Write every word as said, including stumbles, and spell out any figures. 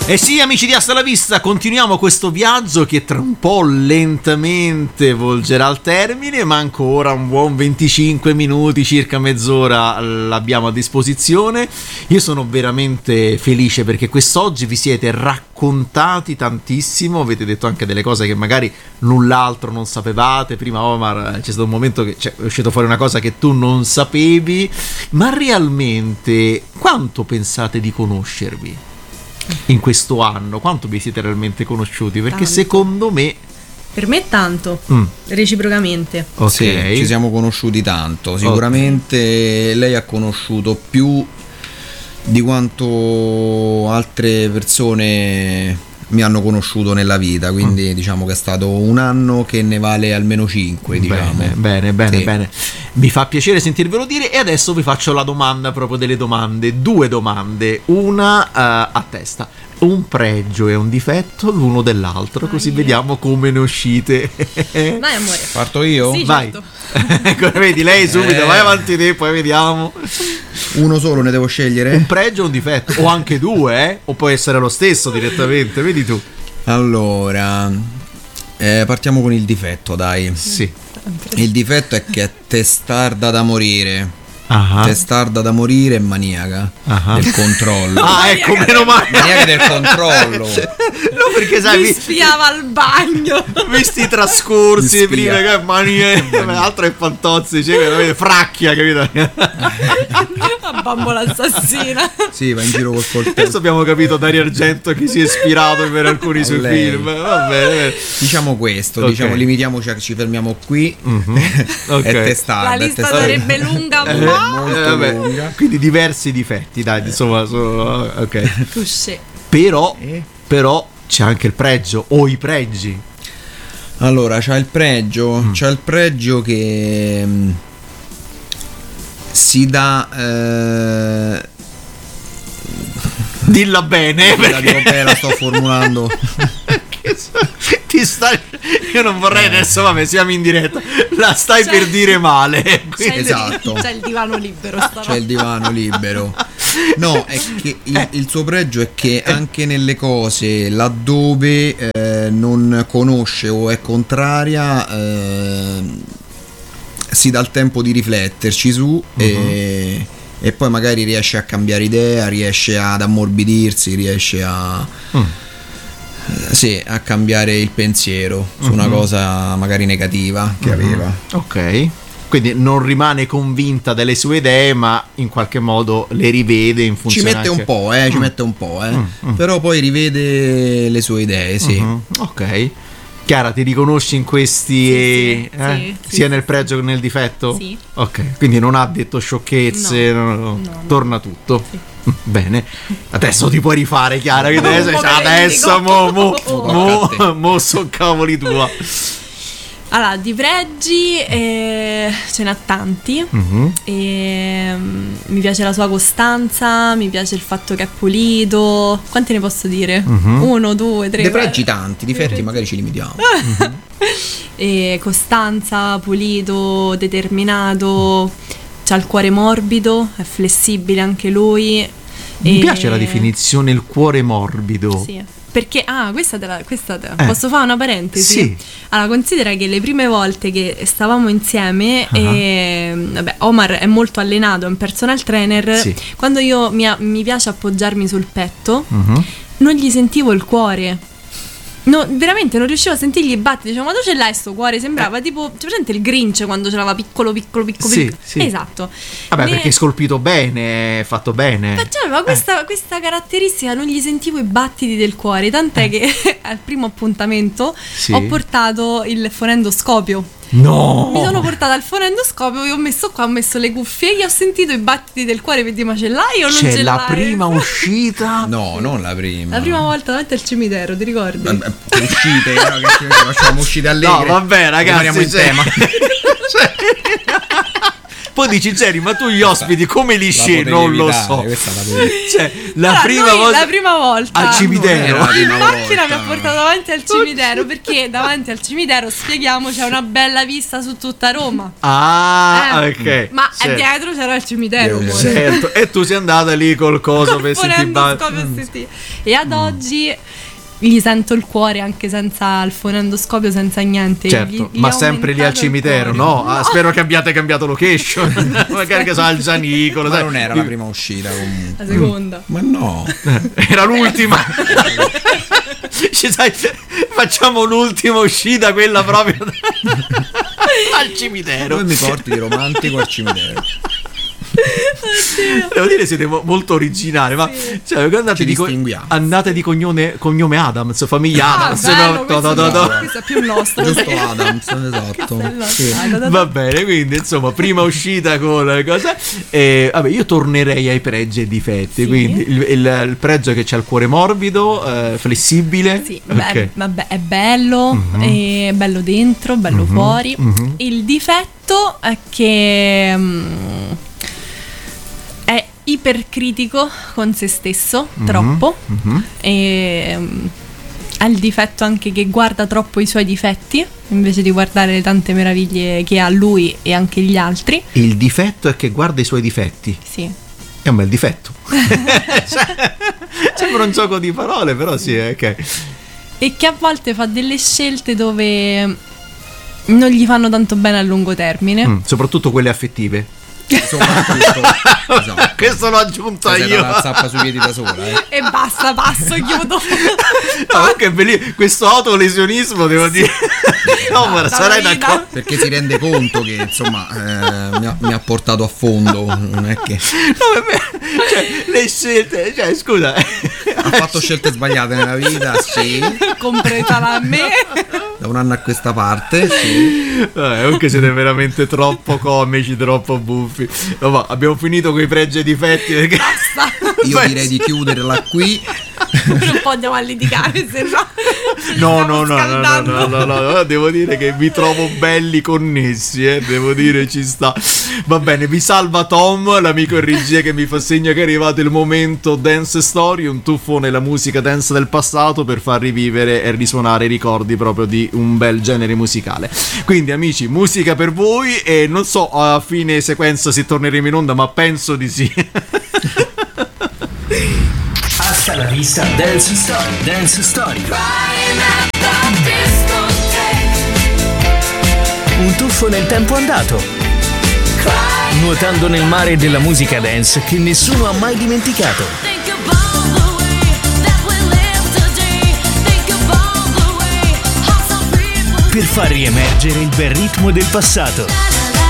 E sì, amici di Hasta la Vista, continuiamo questo viaggio che tra un po' lentamente volgerà al termine, ma ancora un buon venticinque minuti, circa mezz'ora l'abbiamo a disposizione. Io sono veramente felice perché quest'oggi vi siete raccontati tantissimo, avete detto anche delle cose che magari null'altro non sapevate. Prima Omar, c'è stato un momento che cioè, è uscito fuori una cosa che tu non sapevi, ma realmente quanto pensate di conoscervi? In questo anno quanto vi siete realmente conosciuti? Perché tanto. Secondo me per me tanto mm. reciprocamente. Ok, sì, ci siamo conosciuti tanto. Sicuramente okay. Lei ha conosciuto più di quanto altre persone mi hanno conosciuto nella vita, quindi mm. diciamo che è stato un anno che ne vale almeno cinque, diciamo. Bene, bene, bene, sì. bene. Mi fa piacere sentirvelo dire e adesso vi faccio la domanda proprio delle domande, due domande, una uh, a testa. Un pregio e un difetto l'uno dell'altro, così Vai. Vediamo come ne uscite. Vai amore. Parto io? Sì, vai. Certo. Ecco, vedi, lei subito, eh. vai avanti te, poi vediamo. Uno solo ne devo scegliere? Un pregio e un difetto, o anche due, eh? O può essere lo stesso direttamente, vedi tu. Allora, eh, partiamo con il difetto, dai. Sì. Il difetto è che è testarda da morire. Uh-huh. Testarda da morire e maniaca uh-huh. del controllo. Ah, ecco, meno male. Maniaca del controllo. No, perché sai, mi spiava al bagno. Visti i trascorsi prima che maniaca, l'altro è Fantozzi, cioè veramente fracchia, capito? La bambola assassina. Sì, va in giro col coltello. Adesso abbiamo capito Dario Argento che si è ispirato per alcuni suoi lei. film. Va bene. Diciamo questo, okay. diciamo, limitiamoci, ci fermiamo qui. Mm-hmm. Okay. È testarda. La lista è testarda. sarebbe lunga, eh, ma molto eh, lunga. Quindi diversi difetti, dai, insomma, sono, ok. Touché. Però, eh? però c'è anche il pregio o i pregi. Allora, c'ha il pregio, mm. c'ha il pregio che mh, si dà eh, dilla bene, la dico bene, la sto formulando. Ti stai, io non vorrei adesso, vabbè, siamo in diretta, la stai c'è, per dire male. C'è, esatto. il, c'è il divano libero. C'è il divano libero. No, è che il, eh. il suo pregio è che anche nelle cose laddove eh, non conosce o è contraria eh, si dà il tempo di rifletterci su uh-huh. e, e poi magari riesce a cambiare idea, riesce ad ammorbidirsi, riesce a uh. eh, sì, a cambiare il pensiero su uh-huh. una cosa magari negativa che uh-huh. aveva. Ok. Quindi non rimane convinta delle sue idee, ma in qualche modo le rivede in funzione. Ci mette anche... un po', eh, mm. ci mette un po', eh. Mm, mm. Però poi rivede le sue idee, sì. Mm-hmm. Ok. Chiara, ti riconosci in questi, sì, eh? sì, sì, sia sì, nel sì. pregio che nel difetto? Sì. Ok, quindi non ha detto sciocchezze, no, no, no. no, torna no. tutto. Sì. Adesso adesso ti puoi rifare, Chiara, che No, adesso, adesso mo, mo, oh. mo, mo so cavoli tua. Allora, di pregi eh, ce n'ha tanti. Mm-hmm. E, um, mi piace la sua costanza, mi piace il fatto che è pulito. Quanti ne posso dire? Mm-hmm. Uno, due, tre. Dei pregi tanti, difetti magari ci limitiamo. Mm-hmm. E costanza, pulito, determinato, c'ha il cuore morbido, è flessibile anche lui. Mi e... piace la definizione il cuore morbido. Sì. Perché, ah, questa te la, questa te, eh. posso fare una parentesi? Sì. Allora, considera che le prime volte che stavamo insieme, uh-huh. e, vabbè, Omar è molto allenato, è un personal trainer, sì. quando io mi, mi piace appoggiarmi sul petto, uh-huh. non gli sentivo il cuore. No, veramente non riuscivo a sentirgli battere. Dicevo, ma tu ce l'hai sto cuore? Sembrava eh. tipo, c'è presente il Grinch quando ce l'aveva piccolo, piccolo, piccolo, sì, piccolo? sì. Esatto. Vabbè, ne... perché è scolpito bene, è fatto bene. Ma cioè, aveva questa, eh. questa caratteristica, non gli sentivo i battiti del cuore. Tant'è eh. che al primo appuntamento sì. ho portato il fonendoscopio. No! Mi sono portata al fonendoscopio e ho messo qua, ho messo le cuffie e ho sentito i battiti del cuore per dire, ma ce l'hai o non c'è ce la l'hai? prima uscita? No, non la prima. La prima volta davanti al cimitero, ti ricordi? Vabbè, uscite, no, che facciamo uscite allegre. No, vabbè, ragazzi, rimaniamo in cioè... tema. cioè... Poi dici Jerry, ma tu gli ospiti come li scegli? Non lo so. La cioè, la, allora, prima volta, la prima volta al cimitero in macchina volta. mi ha portato davanti al cimitero, perché davanti al cimitero, spieghiamo, c'è una bella vista su tutta Roma. Ah, Eh, ok. Ma Certo. dietro c'era il cimitero, Eh, amore. Certo. E tu sei andata lì col coso per sentire fonendoscopio S T. E ad oggi gli sento il cuore anche senza il fonendoscopio, senza niente. Certo, Gli- gli ma ho sempre lì al aumentato il cimitero, cuore. no? Ah, spero che abbiate cambiaato location. Magari che so al Gianicolo, Ma sai. non era la prima uscita La comunque. seconda. Ma no. Era l'ultima. Ci sai, facciamo un'ultima uscita, quella proprio al cimitero. Dove mi porti di romantico al cimitero? Devo dire siete mo- molto originali, ma cioè, andate, Ci di co- distinguiamo. andate di cognome, cognome Adams, famiglia Ah, Adams, bello, no? questo, To- to- to- no, questo è più nostro. Giusto sì. Adams, esatto. Bello, Sì. dai, dai, dai. Va bene, quindi insomma, prima uscita con le cose. E vabbè, io tornerei ai pregi e difetti. Sì. Quindi il, il- il pregio è che c'è il cuore morbido, eh, flessibile. Sì, Ok. beh, vabbè, è bello, Mhm. è bello dentro, bello Mhm, fuori. mhm. Il difetto è che mm, è ipercritico con se stesso, Mhm, troppo. mhm. E mm, ha il difetto anche che guarda troppo i suoi difetti invece di guardare le tante meraviglie che ha lui e anche gli altri. Il difetto è che guarda i suoi difetti. Sì. È un bel difetto. Cioè, sembra un gioco di parole, però sì, ok. E che a volte fa delle scelte dove non gli fanno tanto bene a lungo termine. Mm, soprattutto quelle affettive. Soprattutto. Esatto. Questo l'ho aggiunto Sei io. data la zappa sui piedi da sola, eh. E basta, passo, chiudo. No, che bellissimo. Questo autolesionismo, devo dire. No, ma Dalla sarai vita. d'accordo. Perché si rende conto che insomma eh, mi, ha, mi ha portato a fondo. Non è che No, vabbè, cioè, le scelte, cioè, scusa. ha fatto scelte sbagliate nella vita, sì. Completala a me. Da un anno a questa parte, sì. Eh, comunque siete veramente troppo comici, troppo buffi. Vabbè, abbiamo finito con i pregi e difetti perché Io Beh, direi di chiuderla qui. Non po' andiamo a litigare, se no. ci No, stiamo no, no, no, no, scaldando. no, no, no, no, devo dire che vi trovo belli connessi, eh, devo dire ci sta. Va bene, vi salva Tom, l'amico in regia che mi fa segno che è arrivato il momento Dance Story, un tuffo nella musica dance del passato per far rivivere e risuonare i ricordi proprio di un bel genere musicale. Quindi amici, musica per voi e non so a fine sequenza se torneremo in onda, ma penso di sì. Hasta la vista, Dance Story, Dance Story. Un tuffo nel tempo andato, nuotando nel mare della musica dance che nessuno ha mai dimenticato. Per far riemergere il bel ritmo del passato.